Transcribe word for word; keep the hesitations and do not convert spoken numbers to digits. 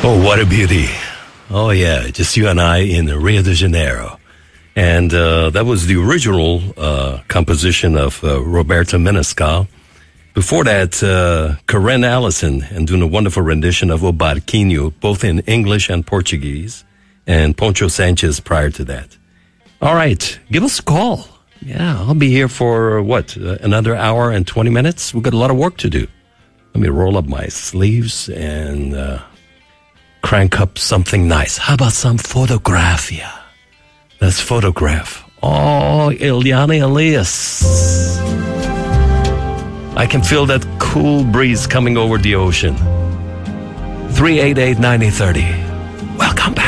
Oh, what a beauty. Oh, yeah, just you and I in Rio de Janeiro. And uh, that was the original uh, composition of uh, Roberto Menescal. Before that, uh, Karen Allison, and doing a wonderful rendition of O Barquinho, both in English and Portuguese, and Poncho Sanchez prior to that. All right, give us a call. Yeah, I'll be here for, what, uh, another hour and twenty minutes? We've got a lot of work to do. Let me roll up my sleeves and uh, crank up something nice. How about some Photografia? Let's photograph. Oh, Ileana Elias. I can feel that cool breeze coming over the ocean. three eight eight, nine zero three zero. Welcome back.